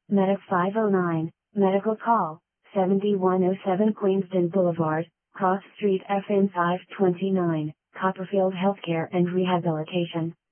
Medic 509, medical call, 7107 Queenston Boulevard, Cross Street FN 529, Copperfield Healthcare and Rehabilitation.